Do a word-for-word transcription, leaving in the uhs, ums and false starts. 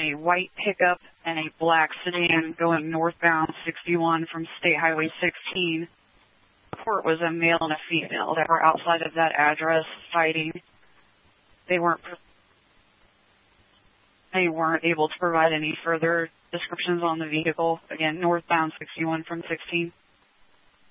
a white pickup and a black sedan going northbound sixty-one from State Highway sixteen. The report was a male and a female that were outside of that address fighting. They weren't they weren't able to provide any further descriptions on the vehicle. Again, northbound sixty-one from sixteen.